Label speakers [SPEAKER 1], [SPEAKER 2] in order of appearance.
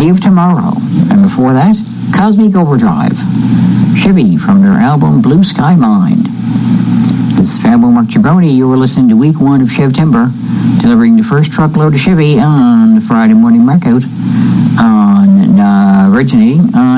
[SPEAKER 1] City of Tomorrow. And before that, Cosmic Overdrive. Chevy from their album Blue Sky Mind. This is Fabo Mark Jabroni. You were listening to week 1 of Chevtember, delivering the first truckload of Chevy on the Friday morning markout on originating on